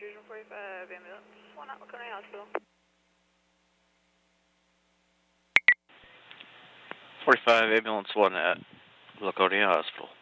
intrusion 45 ambulance. 1 out Laconia Hospital. 45 ambulance 1 at Laconia Hospital.